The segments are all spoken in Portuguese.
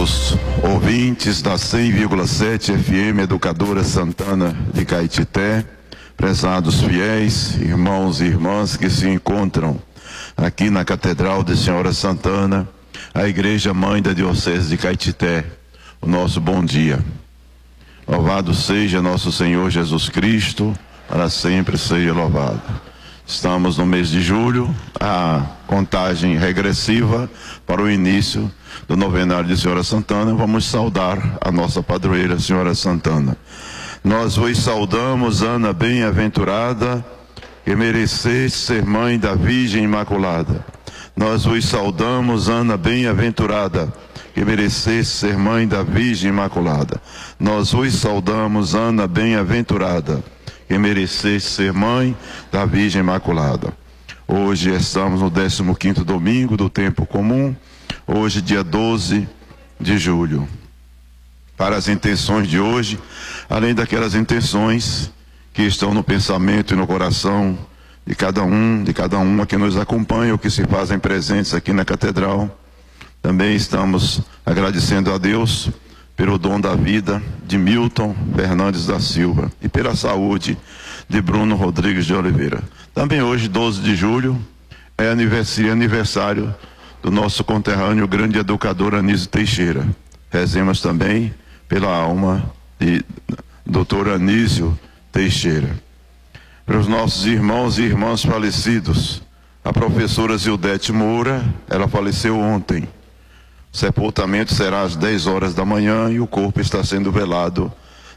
Prezados ouvintes da 100,7 FM Educadora Santana de Caetité, prezados fiéis, irmãos e irmãs que se encontram aqui na Catedral de Senhora Santana, a Igreja Mãe da Diocese de Caetité, o nosso bom dia. Louvado seja nosso Senhor Jesus Cristo, para sempre seja louvado. Estamos no mês de julho, a contagem regressiva para o início do novenário de Senhora Santana. Vamos saudar a nossa padroeira, Senhora Santana. Nós vos saudamos, Ana bem-aventurada, que mereceste ser mãe da Virgem Imaculada. Nós vos saudamos, Ana bem-aventurada, que mereceste ser mãe da Virgem Imaculada. Nós vos saudamos, Ana bem-aventurada, que mereceste ser mãe da Virgem Imaculada. Hoje estamos no 15º domingo do tempo comum, hoje dia 12 de julho. Para as intenções de hoje, além daquelas intenções que estão no pensamento e no coração de cada uma que nos acompanha, ou que se fazem presentes aqui na Catedral, também estamos agradecendo a Deus pelo dom da vida de Milton Fernandes da Silva e pela saúde de Bruno Rodrigues de Oliveira. Também hoje, 12 de julho, é aniversário do nosso conterrâneo grande educador Anísio Teixeira. Rezemos também pela alma de Dr. Anísio Teixeira. Para os nossos irmãos e irmãs falecidos, a professora Zildete Moura, ela faleceu ontem. O sepultamento será às 10 horas da manhã e o corpo está sendo velado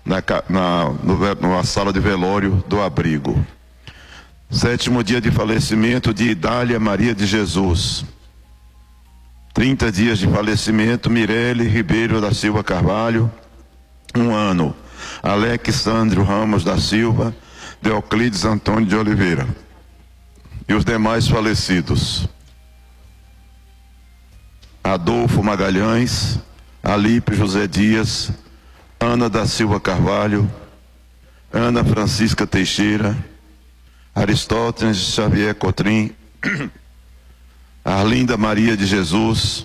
na sala de velório do abrigo. 7º dia de falecimento de Idália Maria de Jesus. 30 dias de falecimento, Mirelle Ribeiro da Silva Carvalho. 1 ano, Alexandre Ramos da Silva, Deoclides Antônio de Oliveira. E os demais falecidos: Adolfo Magalhães, Alípio José Dias, Ana da Silva Carvalho, Ana Francisca Teixeira, Aristóteles Xavier Cotrim, Arlinda Maria de Jesus,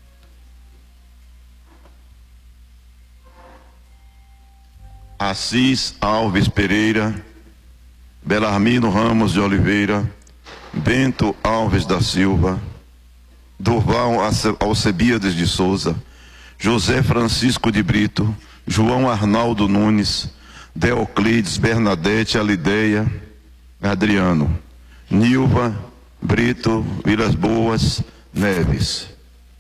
Assis Alves Pereira, Belarmino Ramos de Oliveira, Bento Alves da Silva, Durval Alcebiades de Souza, José Francisco de Brito, João Arnaldo Nunes, Deoclides, Bernadette, Alideia, Adriano, Nilva Brito, Vilas Boas, Neves,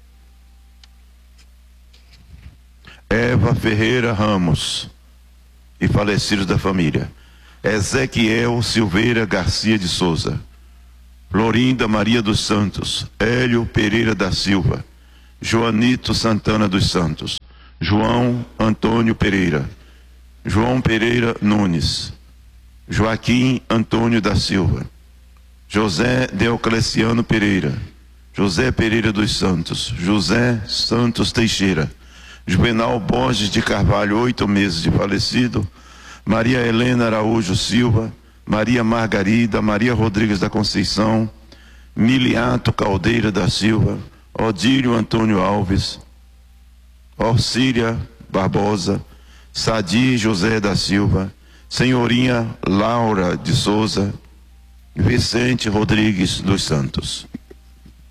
Eva Ferreira Ramos e falecidos da família: Ezequiel Silveira Garcia de Souza, Florinda Maria dos Santos, Hélio Pereira da Silva, Joanito Santana dos Santos, João Antônio Pereira, João Pereira Nunes, Joaquim Antônio da Silva, José Deocleciano Pereira, José Pereira dos Santos, José Santos Teixeira, Juvenal Borges de Carvalho, 8 meses de falecido, Maria Helena Araújo Silva, Maria Margarida, Maria Rodrigues da Conceição, Miliato Caldeira da Silva, Odílio Antônio Alves, Orcília Barbosa, Sadi José da Silva, Senhorinha Laura de Souza, Vicente Rodrigues dos Santos.